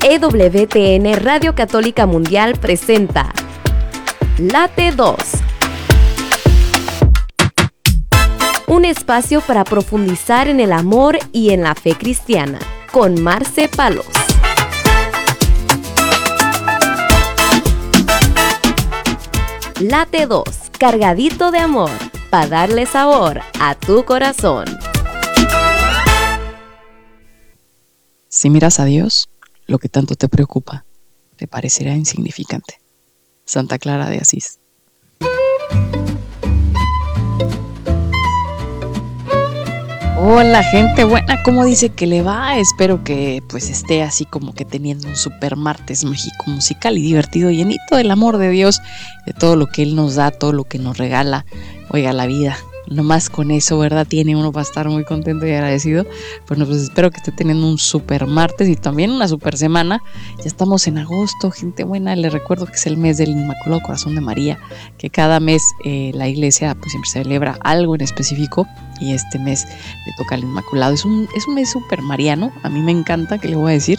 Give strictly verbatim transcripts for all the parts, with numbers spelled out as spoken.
E W T N Radio Católica Mundial presenta Late dos, un espacio para profundizar en el amor y en la fe cristiana, con Marce Palos. Late dos, cargadito de amor, para darle sabor a tu corazón. Si miras a Dios, lo que tanto te preocupa te parecerá insignificante. Santa Clara de Asís. Hola gente buena, ¿cómo dice que le va? Espero que pues esté así como que teniendo un super martes mágico, musical y divertido, llenito del amor de Dios, de todo lo que Él nos da, todo lo que nos regala. Oiga, la vida, nomás con eso, ¿verdad? Tiene uno para estar muy contento y agradecido. Bueno, pues espero que esté teniendo un super martes y también una super semana. Ya estamos en agosto, gente buena. Les recuerdo que es el mes del Inmaculado Corazón de María, que cada mes eh, la iglesia pues siempre celebra algo en específico y este mes le toca al Inmaculado. Es un, es un mes súper mariano, a mí me encanta, ¿qué le voy a decir?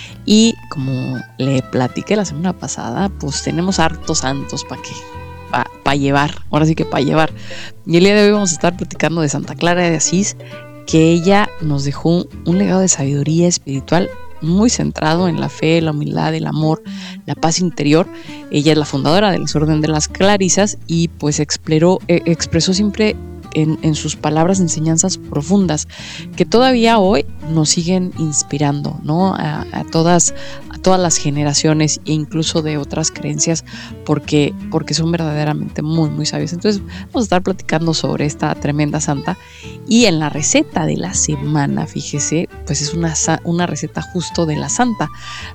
Y como le platiqué la semana pasada, pues tenemos hartos santos para que para pa llevar, ahora sí que para llevar. Y el día de hoy vamos a estar platicando de Santa Clara de Asís, que ella nos dejó un legado de sabiduría espiritual muy centrado en la fe, la humildad, el amor, la paz interior. Ella es la fundadora del Orden de las Clarisas y pues exploró, eh, expresó siempre en, en sus palabras enseñanzas profundas que todavía hoy nos siguen inspirando, ¿no? A, a todas a todas las generaciones e incluso de otras creencias, porque, porque son verdaderamente muy, muy sabios. Entonces vamos a estar platicando sobre esta tremenda santa. Y en la receta de la semana, fíjese, pues es una, una receta justo de la santa.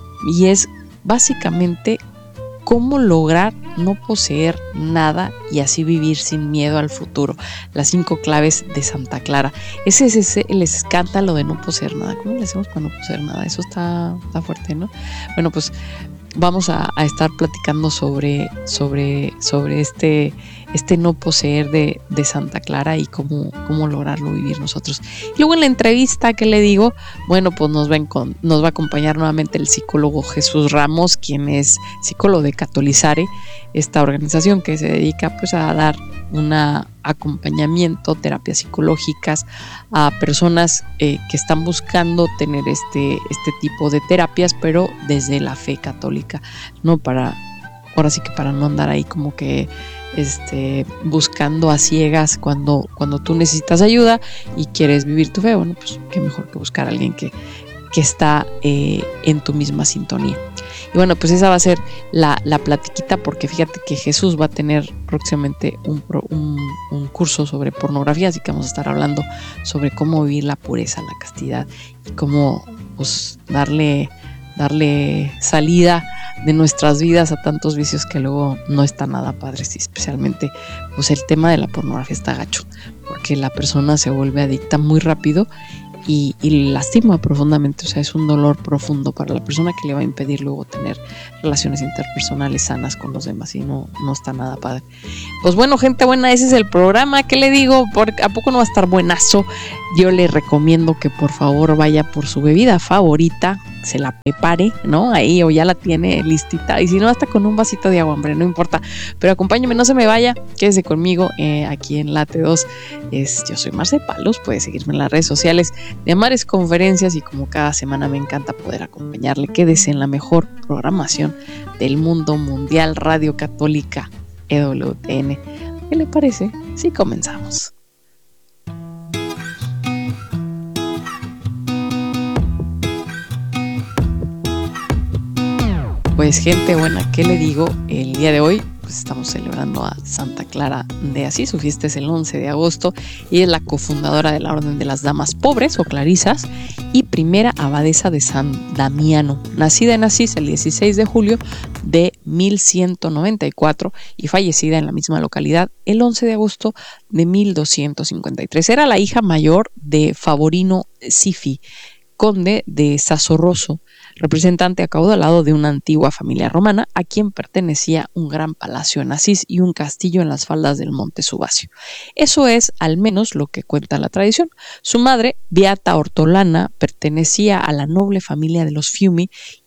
Y es básicamente cómo lograr no poseer nada y así vivir sin miedo al futuro. Las cinco claves de Santa Clara. Ese es ese, el escándalo de no poseer nada. ¿Cómo le hacemos para no poseer nada? Eso está, está fuerte, ¿no? Bueno, pues vamos a, a estar platicando sobre, sobre, sobre este, este no poseer de, de Santa Clara y cómo, cómo lograrlo vivir nosotros. Y luego en la entrevista, ¿qué le digo? Bueno, pues nos va, en, nos va a acompañar nuevamente el psicólogo Jesús Ramos, quien es psicólogo de Catolizare, esta organización que se dedica pues a dar un acompañamiento, terapias psicológicas a personas eh, que están buscando tener este, este tipo de terapias, pero desde la fe católica, no para, ahora sí que para no andar ahí como que este, buscando a ciegas cuando, cuando tú necesitas ayuda y quieres vivir tu fe. Bueno, pues qué mejor que buscar a alguien que, que está eh, en tu misma sintonía. Y bueno, pues esa va a ser la, la platiquita, porque fíjate que Jesús va a tener próximamente un, un, un curso sobre pornografía, así que vamos a estar hablando sobre cómo vivir la pureza, la castidad y cómo pues darle, darle salida de nuestras vidas a tantos vicios que luego no está nada padres, y especialmente pues el tema de la pornografía está gacho, porque la persona se vuelve adicta muy rápido Y, y lastima profundamente, o sea, es un dolor profundo para la persona que le va a impedir luego tener relaciones interpersonales sanas con los demás y no, no está nada padre. Pues bueno, gente buena, ese es el programa. ¿Qué le digo? ¿Por, ¿A poco no va a estar buenazo? Yo le recomiendo que por favor vaya por su bebida favorita, se la prepare, ¿no? Ahí o ya la tiene listita, y si no, hasta con un vasito de agua, hombre, no importa, pero acompáñeme, no se me vaya, quédese conmigo eh, aquí en Late dos. Es, yo soy Marce Palos, puede seguirme en las redes sociales de Amares Conferencias y como cada semana me encanta poder acompañarle. Quédese en la mejor programación del mundo mundial, Radio Católica E W T N. ¿Qué le parece? Sí, comenzamos. Pues gente buena, ¿qué le digo? El día de hoy pues estamos celebrando a Santa Clara de Asís. Su fiesta es el once de agosto y es la cofundadora de la Orden de las Damas Pobres o Clarisas y primera abadesa de San Damiano, nacida en Asís el dieciséis de julio de mil ciento noventa y cuatro y fallecida en la misma localidad el once de agosto de mil doscientos cincuenta y tres. Era la hija mayor de Favorino Sifi, conde de Sassorroso, representante acaudalado de una antigua familia romana a quien pertenecía un gran palacio en Asís y un castillo en las faldas del monte Subasio. Eso es al menos lo que cuenta la tradición. Su madre, Beata Ortolana, pertenecía a la noble familia de los Fiumi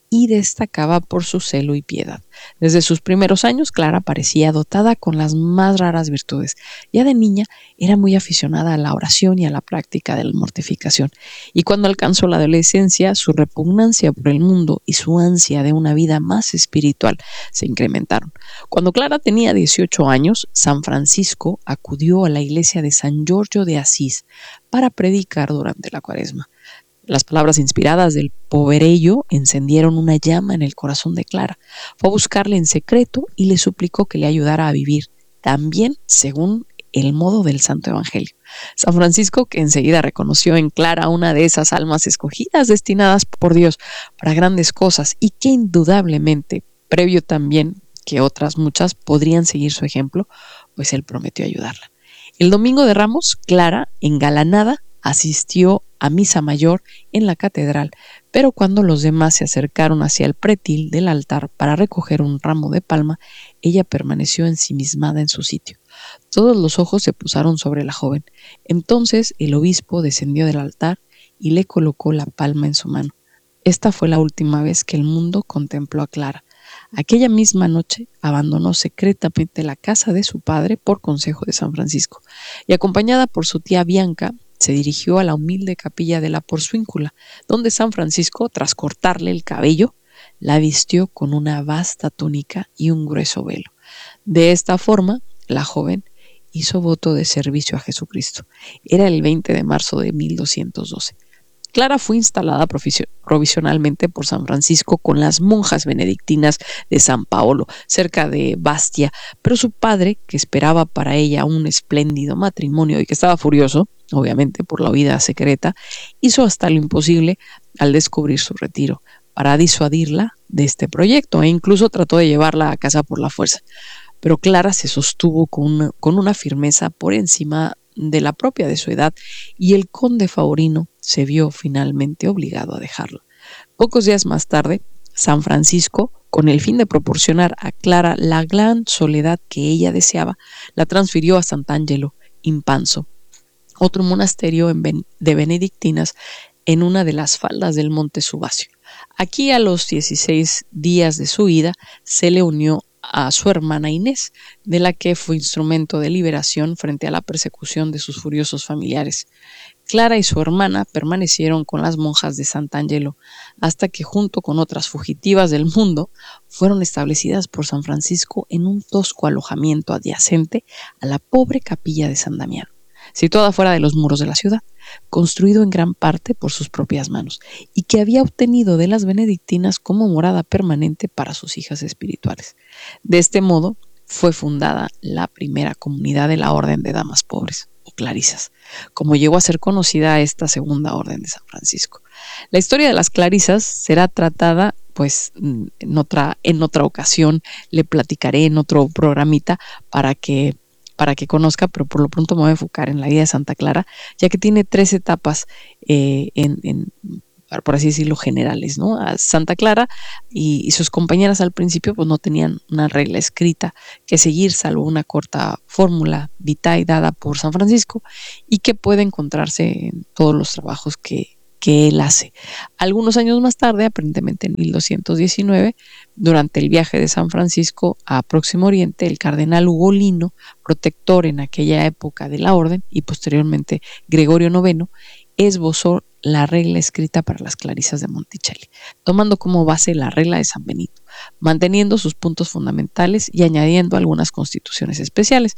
y destacaba por su celo y piedad. Desde sus primeros años, Clara parecía dotada con las más raras virtudes. Ya de niña era muy aficionada a la oración y a la práctica de la mortificación, y cuando alcanzó la adolescencia, su repugnancia por el mundo y su ansia de una vida más espiritual se incrementaron. Cuando Clara tenía dieciocho años, San Francisco acudió a la iglesia de San Giorgio de Asís para predicar durante la Cuaresma. Las palabras inspiradas del poverello encendieron una llama en el corazón de Clara. Fue a buscarle en secreto y le suplicó que le ayudara a vivir también según el modo del Santo Evangelio. San Francisco, que enseguida reconoció en Clara una de esas almas escogidas destinadas por Dios para grandes cosas y que indudablemente, previo también que otras muchas podrían seguir su ejemplo, pues él prometió ayudarla. El domingo de Ramos, Clara, engalanada, asistió a misa mayor en la catedral, pero cuando los demás se acercaron hacia el pretil del altar para recoger un ramo de palma, ella permaneció ensimismada en su sitio. Todos los ojos se posaron sobre la joven. Entonces el obispo descendió del altar y le colocó la palma en su mano. Esta fue la última vez que el mundo contempló a Clara. Aquella misma noche abandonó secretamente la casa de su padre por consejo de San Francisco y, acompañada por su tía Bianca, se dirigió a la humilde capilla de la Porciúncula, donde San Francisco, tras cortarle el cabello, la vistió con una vasta túnica y un grueso velo. De esta forma, la joven hizo voto de servicio a Jesucristo. Era el veinte de marzo de mil doscientos doce. Clara fue instalada provisionalmente por San Francisco con las monjas benedictinas de San Paolo, cerca de Bastia, pero su padre, que esperaba para ella un espléndido matrimonio y que estaba furioso, obviamente por la vida secreta, hizo hasta lo imposible al descubrir su retiro para disuadirla de este proyecto e incluso trató de llevarla a casa por la fuerza. Pero Clara se sostuvo con una, con una firmeza por encima de la propia de su edad y el conde Favorino se vio finalmente obligado a dejarla. Pocos días más tarde, San Francisco, con el fin de proporcionar a Clara la gran soledad que ella deseaba, la transfirió a Sant'Angelo in Panzo, otro monasterio en ben, de benedictinas en una de las faldas del monte Subasio. Aquí, a los dieciséis días de su ida, se le unió a su hermana Inés, de la que fue instrumento de liberación frente a la persecución de sus furiosos familiares. Clara y su hermana permanecieron con las monjas de Sant'Angelo hasta que, junto con otras fugitivas del mundo, fueron establecidas por San Francisco en un tosco alojamiento adyacente a la pobre capilla de San Damiano, situada fuera de los muros de la ciudad, construido en gran parte por sus propias manos y que había obtenido de las benedictinas como morada permanente para sus hijas espirituales. De este modo fue fundada la primera comunidad de la Orden de Damas Pobres, o Clarisas, como llegó a ser conocida esta segunda orden de San Francisco. La historia de las Clarisas será tratada pues en otra, en otra ocasión, le platicaré en otro programita para que para que conozca, pero por lo pronto me voy a enfocar en la vida de Santa Clara, ya que tiene tres etapas, eh, en, en, por así decirlo, generales, ¿no? A Santa Clara y, y sus compañeras al principio pues no tenían una regla escrita que seguir, salvo una corta fórmula vitae dada por San Francisco y que puede encontrarse en todos los trabajos que, que él hace. Algunos años más tarde, aparentemente en mil doscientos diecinueve, durante el viaje de San Francisco a Próximo Oriente, el cardenal Ugolino, protector en aquella época de la orden, y posteriormente Gregorio noveno, esbozó la regla escrita para las Clarisas de Monticelli, tomando como base la regla de San Benito, manteniendo sus puntos fundamentales y añadiendo algunas constituciones especiales.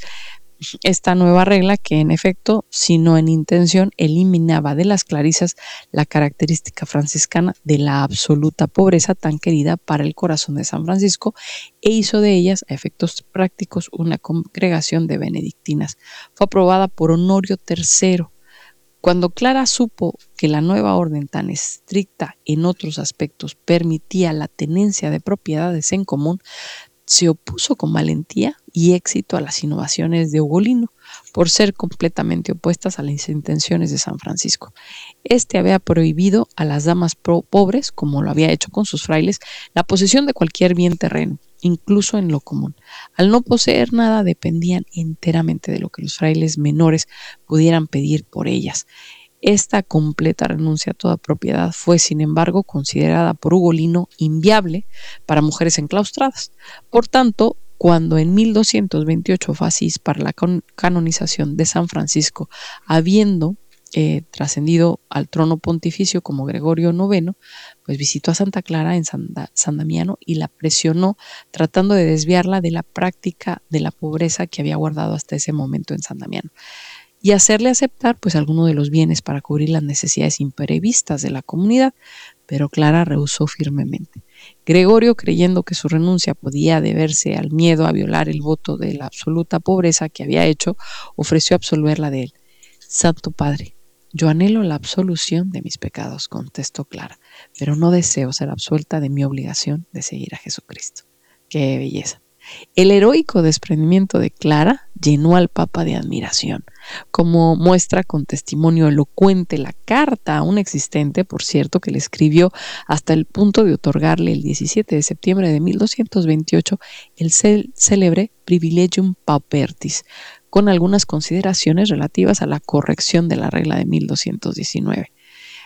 Esta nueva regla, que en efecto, si no en intención, eliminaba de las Clarisas la característica franciscana de la absoluta pobreza tan querida para el corazón de San Francisco e hizo de ellas, a efectos prácticos, una congregación de benedictinas. Fue aprobada por Honorio tercero. Cuando Clara supo que la nueva orden tan estricta en otros aspectos permitía la tenencia de propiedades en común, se opuso con valentía y éxito a las innovaciones de Ugolino, por ser completamente opuestas a las intenciones de San Francisco. Este había prohibido a las damas pobres, como lo había hecho con sus frailes, la posesión de cualquier bien terreno, incluso en lo común. Al no poseer nada, dependían enteramente de lo que los frailes menores pudieran pedir por ellas. Esta completa renuncia a toda propiedad fue, sin embargo, considerada por Ugolino inviable para mujeres enclaustradas. Por tanto, cuando en mil doscientos veintiocho fue Asís para la canonización de San Francisco, habiendo eh, trascendido al trono pontificio como Gregorio noveno, pues visitó a Santa Clara en San, da, San Damiano y la presionó tratando de desviarla de la práctica de la pobreza que había guardado hasta ese momento en San Damiano, y hacerle aceptar pues algunos de los bienes para cubrir las necesidades imprevistas de la comunidad, pero Clara rehusó firmemente. Gregorio, creyendo que su renuncia podía deberse al miedo a violar el voto de la absoluta pobreza que había hecho, ofreció absolverla de él. Santo Padre, yo anhelo la absolución de mis pecados, contestó Clara, pero no deseo ser absuelta de mi obligación de seguir a Jesucristo. ¡Qué belleza! El heroico desprendimiento de Clara llenó al Papa de admiración, como muestra con testimonio elocuente la carta aún existente, por cierto, que le escribió hasta el punto de otorgarle el diecisiete de septiembre de mil doscientos veintiocho el célebre Privilegium Paupertis, con algunas consideraciones relativas a la corrección de la regla de mil doscientos diecinueve.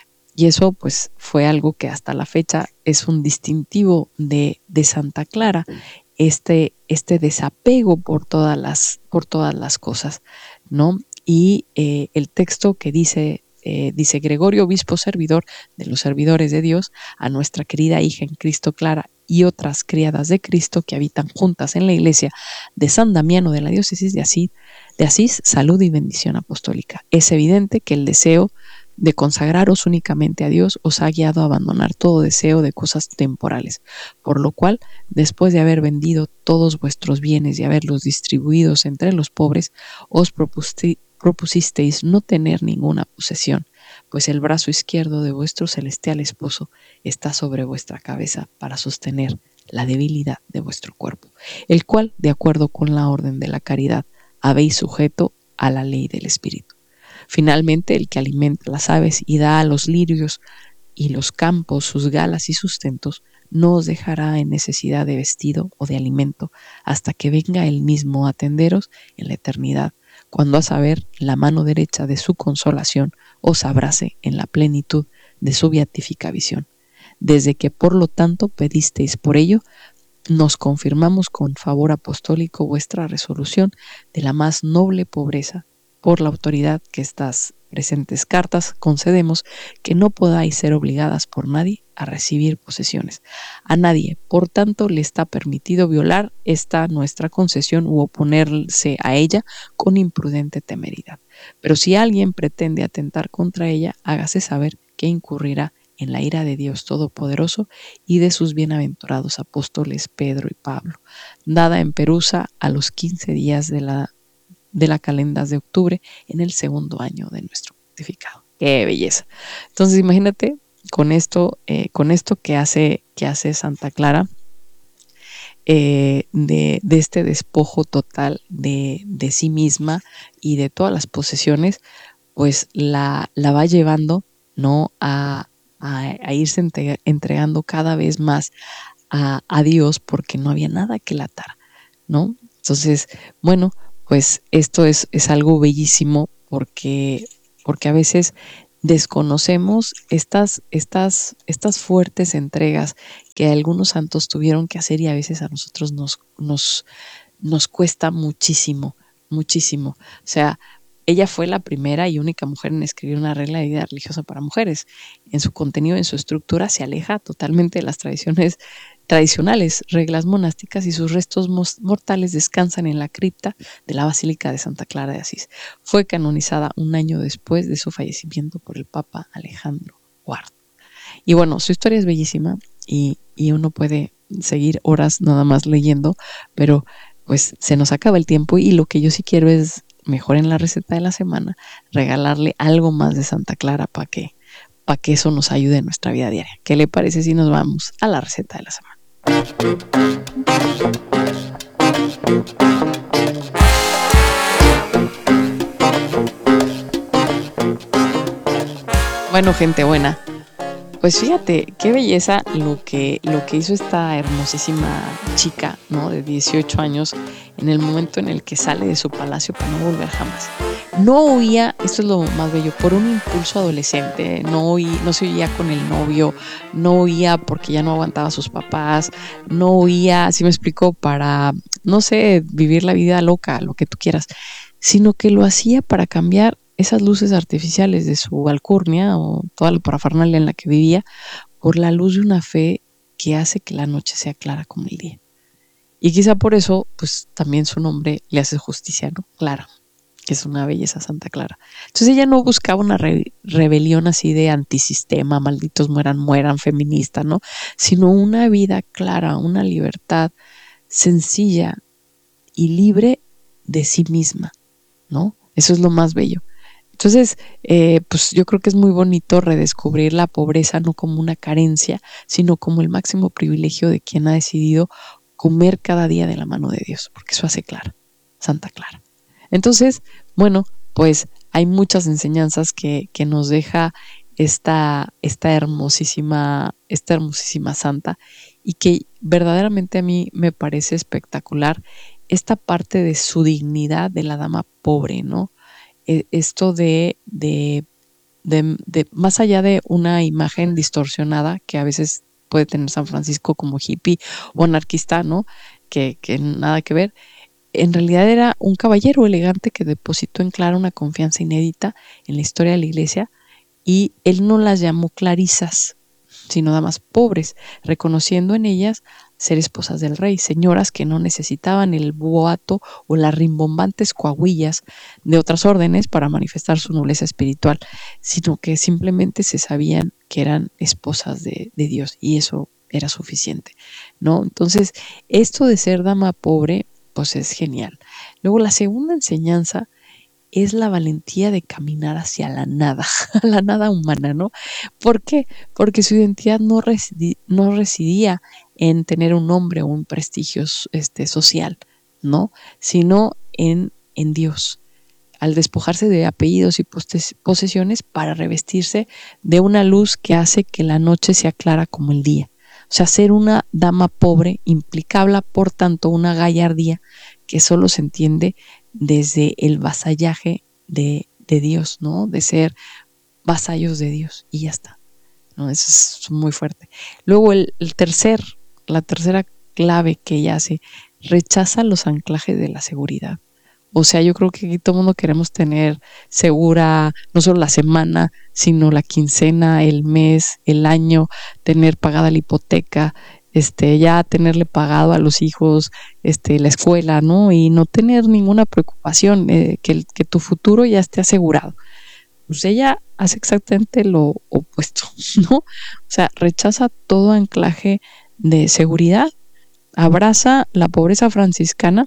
Y eso pues fue algo que hasta la fecha es un distintivo de, de Santa Clara, este, este desapego por todas las, por todas las cosas, ¿no? Y eh, el texto que dice, eh, dice Gregorio, obispo servidor de los servidores de Dios, a nuestra querida hija en Cristo Clara y otras criadas de Cristo que habitan juntas en la iglesia de San Damiano de la diócesis de Asís, de Asís, salud y bendición apostólica. Es evidente que el deseo de consagraros únicamente a Dios os ha guiado a abandonar todo deseo de cosas temporales, por lo cual, después de haber vendido todos vuestros bienes y haberlos distribuidos entre los pobres, os propusisteis no tener ninguna posesión, pues el brazo izquierdo de vuestro celestial esposo está sobre vuestra cabeza para sostener la debilidad de vuestro cuerpo, el cual, de acuerdo con la orden de la caridad, habéis sujeto a la ley del Espíritu. Finalmente, el que alimenta las aves y da a los lirios y los campos sus galas y sustentos, no os dejará en necesidad de vestido o de alimento hasta que venga él mismo a atenderos en la eternidad, cuando a saber la mano derecha de su consolación os abrace en la plenitud de su beatífica visión. Desde que por lo tanto pedisteis por ello, nos confirmamos con favor apostólico vuestra resolución de la más noble pobreza. Por la autoridad que estas presentes cartas concedemos que no podáis ser obligadas por nadie a recibir posesiones. A nadie, por tanto, le está permitido violar esta nuestra concesión u oponerse a ella con imprudente temeridad. Pero si alguien pretende atentar contra ella, hágase saber que incurrirá en la ira de Dios Todopoderoso y de sus bienaventurados apóstoles Pedro y Pablo, dada en Perusa a los quince días de la de la calendas de octubre en el segundo año de nuestro pontificado. ¡Qué belleza! Entonces imagínate con esto, eh, con esto que hace, que hace Santa Clara eh, de, de este despojo total de, de sí misma y de todas las posesiones, pues la, la va llevando, ¿no? a, a, a irse entre, entregando cada vez más a, a Dios, porque no había nada que la atara, ¿no? Entonces, bueno, pues esto es, es algo bellísimo porque, porque a veces desconocemos estas, estas, estas fuertes entregas que algunos santos tuvieron que hacer y a veces a nosotros nos, nos, nos cuesta muchísimo, muchísimo. O sea, ella fue la primera y única mujer en escribir una regla de vida religiosa para mujeres. En su contenido, en su estructura, se aleja totalmente de las tradiciones tradicionales, reglas monásticas, y sus restos mortales descansan en la cripta de la Basílica de Santa Clara de Asís. Fue canonizada un año después de su fallecimiento por el Papa Alejandro cuarto. Y bueno, su historia es bellísima y, y uno puede seguir horas nada más leyendo, pero pues se nos acaba el tiempo y lo que yo sí quiero es, mejor en la receta de la semana, regalarle algo más de Santa Clara para que, para que eso nos ayude en nuestra vida diaria. ¿Qué le parece si nos vamos a la receta de la semana? Bueno, gente buena, pues fíjate qué belleza lo que, lo que hizo esta hermosísima chica, ¿no? De dieciocho años, en el momento en el que sale de su palacio para no volver jamás. no huía, esto es lo más bello, por un impulso adolescente, no, huí, no se huía con el novio, no huía porque ya no aguantaba a sus papás, no huía, si me explico, para, no sé, vivir la vida loca, lo que tú quieras, sino que lo hacía para cambiar esas luces artificiales de su alcurnia o toda la parafernalia en la que vivía por la luz de una fe que hace que la noche sea clara como el día. Y quizá por eso, pues también su nombre le hace justicia, ¿no? Clara, que es una belleza Santa Clara. Entonces ella no buscaba una re- rebelión así de antisistema, malditos mueran, mueran, feminista, ¿no? Sino una vida clara, una libertad sencilla y libre de sí misma, ¿no? Eso es lo más bello. Entonces, eh, pues yo creo que es muy bonito redescubrir la pobreza no como una carencia, sino como el máximo privilegio de quien ha decidido comer cada día de la mano de Dios, porque eso hace Clara, Santa Clara. Entonces, bueno, pues hay muchas enseñanzas que, que nos deja esta, esta hermosísima, esta hermosísima santa, y que verdaderamente a mí me parece espectacular esta parte de su dignidad de la dama pobre, ¿no? Esto de, de, de, de más allá de una imagen distorsionada que a veces puede tener San Francisco como hippie o anarquista, ¿no? Que, que nada que ver. En realidad era un caballero elegante que depositó en Clara una confianza inédita en la historia de la iglesia, y él no las llamó clarisas, sino damas pobres, reconociendo en ellas ser esposas del rey, señoras que no necesitaban el boato o las rimbombantes coahuillas de otras órdenes para manifestar su nobleza espiritual, sino que simplemente se sabían que eran esposas de, de Dios, y eso era suficiente, ¿no? Entonces, esto de ser dama pobre, pues es genial. Luego, la segunda enseñanza es la valentía de caminar hacia la nada, la nada humana, ¿no? ¿Por qué? Porque su identidad no, residi- no residía en tener un nombre o un prestigio este, social, ¿no? Sino en, en Dios, al despojarse de apellidos y posesiones para revestirse de una luz que hace que la noche sea clara como el día. O sea, ser una dama pobre implicaba, por tanto, una gallardía que solo se entiende desde el vasallaje de, de Dios, ¿no? De ser vasallos de Dios, y ya está, ¿no? Eso es muy fuerte. Luego el, el tercer, la tercera clave que ella hace, rechaza los anclajes de la seguridad. O sea, yo creo que aquí todo el mundo queremos tener segura no solo la semana, sino la quincena, el mes, el año, tener pagada la hipoteca, este, ya tenerle pagado a los hijos este, la escuela, ¿no? Y no tener ninguna preocupación, eh, que, que tu futuro ya esté asegurado. Pues ella hace exactamente lo opuesto, ¿no? O sea, rechaza todo anclaje de seguridad, abraza la pobreza franciscana,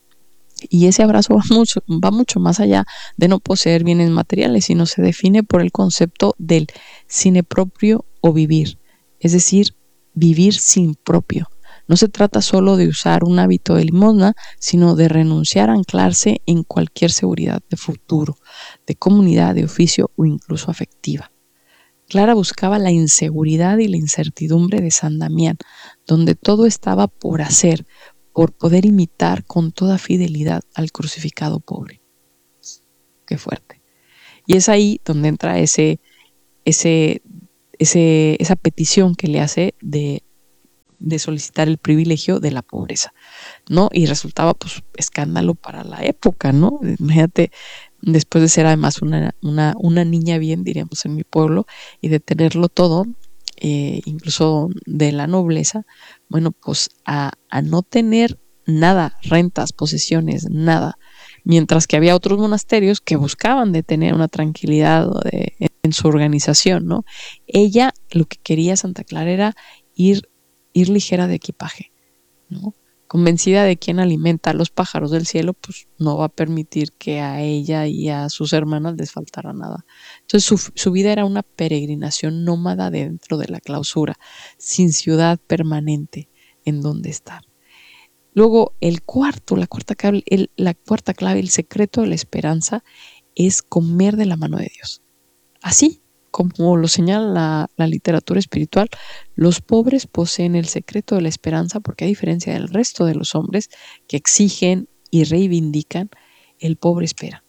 y ese abrazo va mucho, va mucho más allá de no poseer bienes materiales, sino se define por el concepto del sine proprio o vivir, es decir, vivir sin propio. No se trata solo de usar un hábito de limosna, sino de renunciar a anclarse en cualquier seguridad de futuro, de comunidad, de oficio o incluso afectiva. Clara buscaba la inseguridad y la incertidumbre de San Damián, donde todo estaba por hacer, por poder imitar con toda fidelidad al crucificado pobre. Qué fuerte. Y es ahí donde entra ese, ese, ese, esa petición que le hace de, de solicitar el privilegio de la pobreza, ¿no? Y resultaba, pues, escándalo para la época, ¿no? Imagínate, después de ser además una, una, una niña bien, diríamos en mi pueblo, y de tenerlo todo, eh, incluso de la nobleza, bueno, pues a, a no tener nada, rentas, posesiones, nada, mientras que había otros monasterios que buscaban de tener una tranquilidad de, en su organización, ¿no? Ella lo que quería, Santa Clara, era ir, ir ligera de equipaje, ¿no? Convencida de quien alimenta a los pájaros del cielo, pues no va a permitir que a ella y a sus hermanas les faltara nada. Entonces su, su vida era una peregrinación nómada dentro de la clausura, sin ciudad permanente en donde estar. Luego el cuarto, la cuarta clave, el, la cuarta clave, el secreto de la esperanza, es comer de la mano de Dios. Así como lo señala la, la literatura espiritual, los pobres poseen el secreto de la esperanza porque, a diferencia del resto de los hombres que exigen y reivindican, el pobre espera.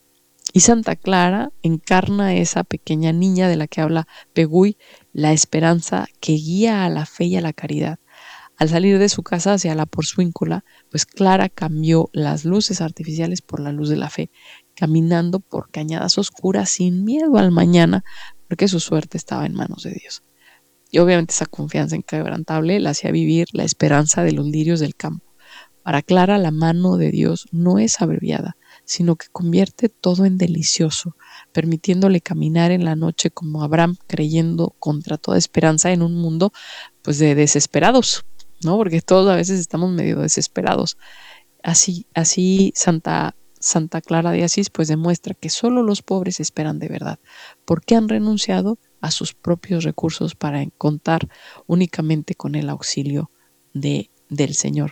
Y Santa Clara encarna a esa pequeña niña de la que habla Pegüy, la esperanza que guía a la fe y a la caridad. Al salir de su casa hacia la Porciúncula, pues Clara cambió las luces artificiales por la luz de la fe, caminando por cañadas oscuras sin miedo al mañana, porque su suerte estaba en manos de Dios. Y obviamente esa confianza inquebrantable la hacía vivir la esperanza de los lirios del campo. Para Clara la mano de Dios no es abreviada, sino que convierte todo en delicioso, permitiéndole caminar en la noche como Abraham, creyendo contra toda esperanza en un mundo pues de desesperados, ¿no? Porque todos a veces estamos medio desesperados. Así, así Santa, Santa Clara de Asís pues demuestra que solo los pobres esperan de verdad, porque han renunciado a sus propios recursos para contar únicamente con el auxilio de, del Señor.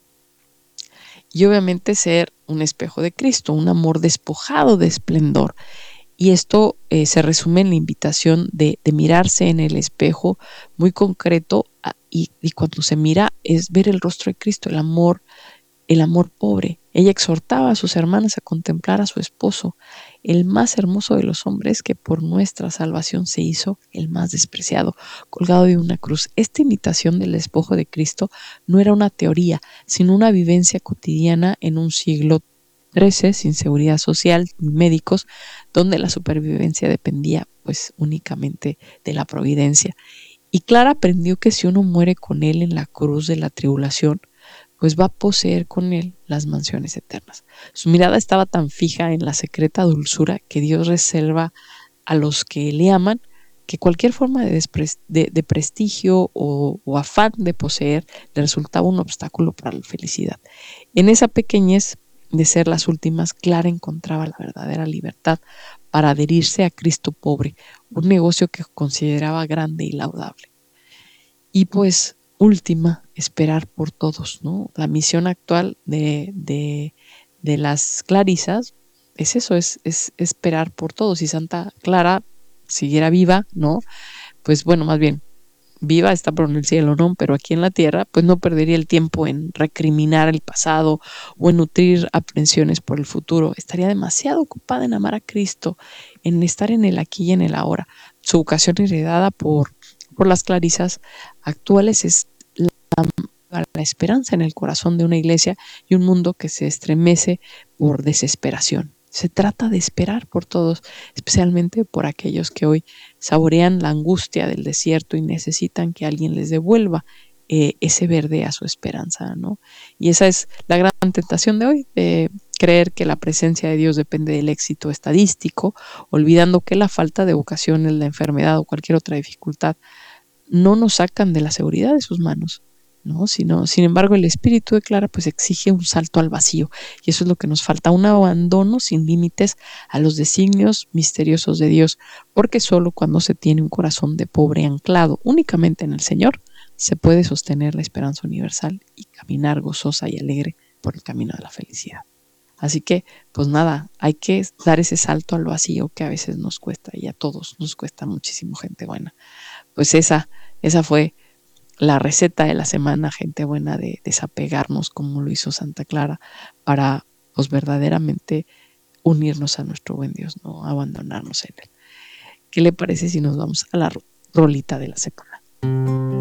Y obviamente ser un espejo de Cristo, un amor despojado de esplendor. Y esto eh, se resume en la invitación de, de mirarse en el espejo muy concreto a, y, y cuando se mira es ver el rostro de Cristo, el amor, el amor pobre. Ella exhortaba a sus hermanas a contemplar a su esposo, el más hermoso de los hombres que por nuestra salvación se hizo el más despreciado, colgado de una cruz. Esta imitación del despojo de Cristo no era una teoría, sino una vivencia cotidiana en un siglo trece, sin seguridad social ni médicos, donde la supervivencia dependía pues únicamente de la providencia. Y Clara aprendió que si uno muere con él en la cruz de la tribulación, pues va a poseer con él las mansiones eternas. Su mirada estaba tan fija en la secreta dulzura que Dios reserva a los que le aman, que cualquier forma de, de, de prestigio o, o afán de poseer le resultaba un obstáculo para la felicidad. En esa pequeñez de ser las últimas, Clara encontraba la verdadera libertad para adherirse a Cristo pobre, un negocio que consideraba grande y laudable. Y pues, última, esperar por todos, ¿no? La misión actual de, de, de las clarisas es eso, es, es esperar por todos. Si Santa Clara siguiera viva, ¿no? Pues bueno, más bien, viva está por el cielo, ¿no? Pero aquí en la tierra, pues no perdería el tiempo en recriminar el pasado o en nutrir aprensiones por el futuro. Estaría demasiado ocupada en amar a Cristo, en estar en el aquí y en el ahora. Su vocación heredada por, por las clarisas actuales es la, la esperanza en el corazón de una iglesia y un mundo que se estremece por desesperación. Se trata de esperar por todos, especialmente por aquellos que hoy saborean la angustia del desierto y necesitan que alguien les devuelva eh, ese verde a su esperanza, ¿no? Y esa es la gran tentación de hoy, de creer que la presencia de Dios depende del éxito estadístico, olvidando que la falta de vocación, la enfermedad o cualquier otra dificultad no nos sacan de la seguridad de sus manos, ¿no? Sino, sin embargo, el espíritu de Clara pues exige un salto al vacío, y eso es lo que nos falta, un abandono sin límites a los designios misteriosos de Dios, porque solo cuando se tiene un corazón de pobre anclado únicamente en el Señor, se puede sostener la esperanza universal y caminar gozosa y alegre por el camino de la felicidad. Así que, pues nada, hay que dar ese salto al vacío que a veces nos cuesta, y a todos nos cuesta muchísimo, gente buena. Pues esa, esa fue la receta de la semana, gente buena, de desapegarnos como lo hizo Santa Clara para pues verdaderamente unirnos a nuestro buen Dios, no abandonarnos en él. ¿Qué le parece si nos vamos a la rolita de la semana?